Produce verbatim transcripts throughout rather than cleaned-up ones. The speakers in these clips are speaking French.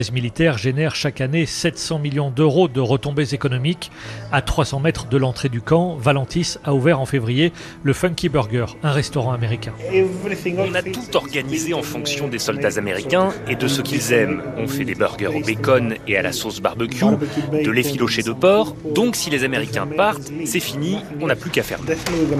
Les militaires génèrent chaque année sept cents millions d'euros de retombées économiques. À trois cents mètres de l'entrée du camp, Valentis a ouvert en février le Funky Burger, un restaurant américain. On a tout organisé en fonction des soldats américains et de ce qu'ils aiment. On fait des burgers au bacon et à la sauce barbecue, de l'effiloché de porc. Donc si les Américains partent, c'est fini, on n'a plus qu'à fermer.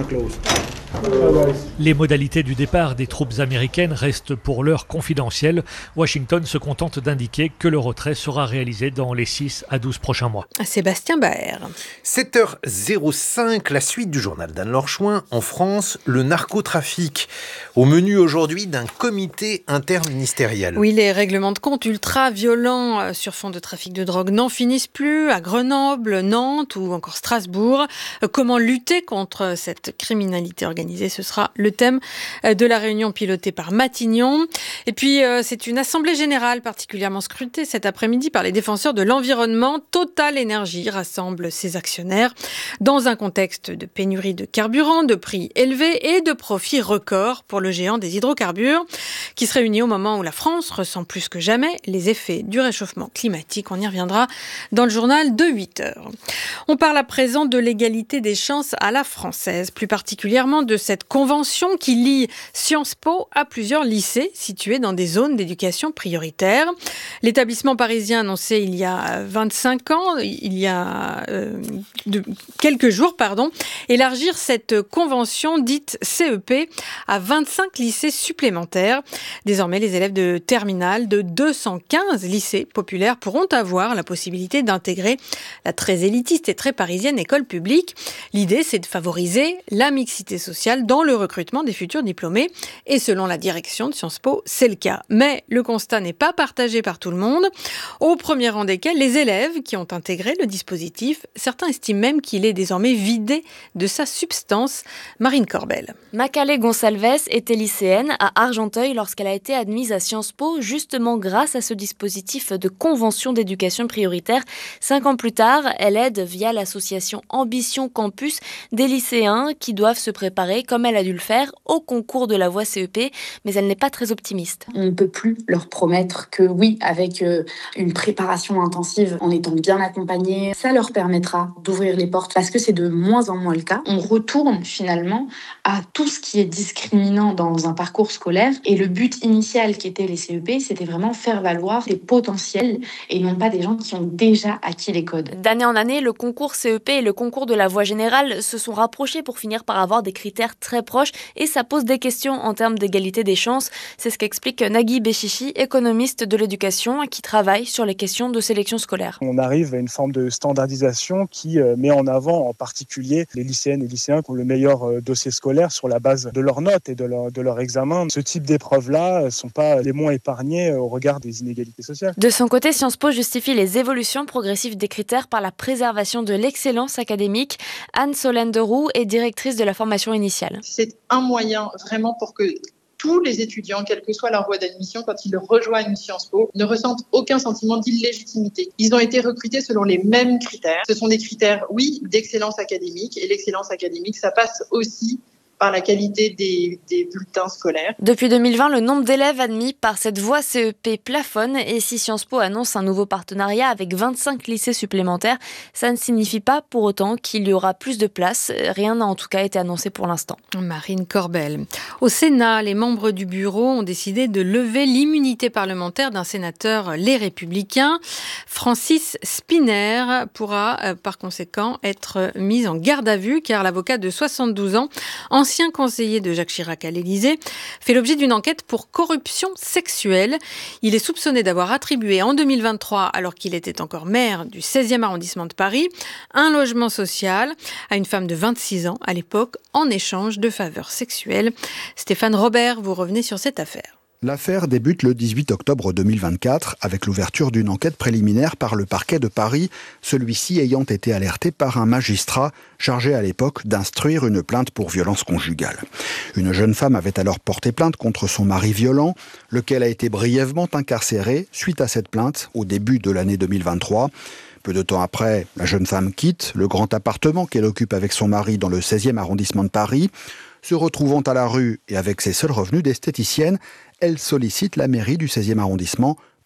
Les modalités du départ des troupes américaines restent pour l'heure confidentielles. Washington se contente d'indiquer que le retrait sera réalisé dans les six à douze prochains mois. Sébastien Baer. sept heures cinq, la suite du journal d'Anne-Laure Chouin. En France, le narcotrafic. Au menu aujourd'hui d'un comité interministériel. Oui, les règlements de compte ultra-violents sur fond de trafic de drogue n'en finissent plus. À Grenoble, Nantes ou encore Strasbourg. Comment lutter contre cette criminalité organisée ? Ce sera le thème de la réunion pilotée par Matignon. Et puis, c'est une assemblée générale particulièrement scrutée cet après-midi par les défenseurs de l'environnement. Total Énergie rassemble ses actionnaires dans un contexte de pénurie de carburant, de prix élevés et de profits records pour le géant des hydrocarbures qui se réunit au moment où la France ressent plus que jamais les effets du réchauffement climatique. On y reviendra dans le journal de huit heures. On parle à présent de l'égalité des chances à la française, plus particulièrement de cette convention qui lie Sciences Po à plusieurs lycées situés dans des zones d'éducation prioritaire. L'établissement parisien annonçait il y a vingt-cinq ans, il y a euh, de, quelques jours, pardon, élargir cette convention dite C E P à vingt-cinq lycées supplémentaires. Désormais, les élèves de terminale de deux cent quinze lycées populaires pourront avoir la possibilité d'intégrer la très élitiste et très parisienne école publique. L'idée, c'est de favoriser la mixité sociale dans le recrutement des futurs diplômés. Et selon la direction de Sciences Po, c'est le cas. Mais le constat n'est pas partagé par tout le monde. Au premier rang desquels, les élèves qui ont intégré le dispositif. Certains estiment même qu'il est désormais vidé de sa substance. Marine Corbel. Macalé Gonçalves était lycéenne à Argenteuil lorsqu'elle a été admise à Sciences Po, justement grâce à ce dispositif de convention d'éducation prioritaire. Cinq ans plus tard, elle aide via l'association Ambition Campus des lycéens qui doivent se préparer, comme elle a dû le faire, au concours de la voie C E P, mais elle n'est pas très optimiste. On ne peut plus leur promettre que oui, avec euh, une préparation intensive, en étant bien accompagnés, ça leur permettra d'ouvrir les portes, parce que c'est de moins en moins le cas. On retourne finalement à tout ce qui est discriminant dans un parcours scolaire, et le but initial qui était les C E P, c'était vraiment faire valoir des potentiels et non pas des gens qui ont déjà acquis les codes. D'année en année, le concours C E P et le concours de la voie générale se sont rapprochés pour finir par avoir des critères très proches, et ça pose des questions en termes d'égalité des chances. C'est ce qu'explique Nagui Béchichi, économiste de l'éducation, qui travaille sur les questions de sélection scolaire. On arrive à une forme de standardisation qui met en avant en particulier les lycéennes et lycéens qui ont le meilleur dossier scolaire sur la base de leurs notes et de leur, de leur examen. Ce type d'épreuves-là ne sont pas les moins épargnées au regard des inégalités sociales. De son côté, Sciences Po justifie les évolutions progressives des critères par la préservation de l'excellence académique. Anne Solène de Roux est directrice de la formation initiale. C'est un moyen vraiment pour que tous les étudiants, quelle que soit leur voie d'admission, quand ils rejoignent Sciences Po, ne ressentent aucun sentiment d'illégitimité. Ils ont été recrutés selon les mêmes critères. Ce sont des critères, oui, d'excellence académique. Et l'excellence académique, ça passe aussi par la qualité des, des bulletins scolaires. Depuis deux mille vingt, le nombre d'élèves admis par cette voie C E P plafonne, et si Sciences Po annonce un nouveau partenariat avec vingt-cinq lycées supplémentaires, ça ne signifie pas pour autant qu'il y aura plus de places. Rien n'a en tout cas été annoncé pour l'instant. Marine Corbel. Au Sénat, les membres du bureau ont décidé de lever l'immunité parlementaire d'un sénateur Les Républicains. Francis Spinner pourra euh, par conséquent être mis en garde à vue, car l'avocat de soixante-douze ans, ancien ancien conseiller de Jacques Chirac à l'Élysée, fait l'objet d'une enquête pour corruption sexuelle. Il est soupçonné d'avoir attribué en deux mille vingt-trois, alors qu'il était encore maire du seizième arrondissement de Paris, un logement social à une femme de vingt-six ans à l'époque, en échange de faveurs sexuelles. Stéphane Robert, vous revenez sur cette affaire. L'affaire débute le dix-huit octobre deux mille vingt-quatre avec l'ouverture d'une enquête préliminaire par le parquet de Paris, celui-ci ayant été alerté par un magistrat chargé à l'époque d'instruire une plainte pour violence conjugale. Une jeune femme avait alors porté plainte contre son mari violent, lequel a été brièvement incarcéré suite à cette plainte au début de l'année deux mille vingt-trois. Peu de temps après, la jeune femme quitte le grand appartement qu'elle occupe avec son mari dans le seizième arrondissement de Paris. Se retrouvant à la rue et avec ses seuls revenus d'esthéticienne, elle sollicite la mairie du seizième arrondissement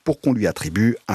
pour qu'on lui attribue un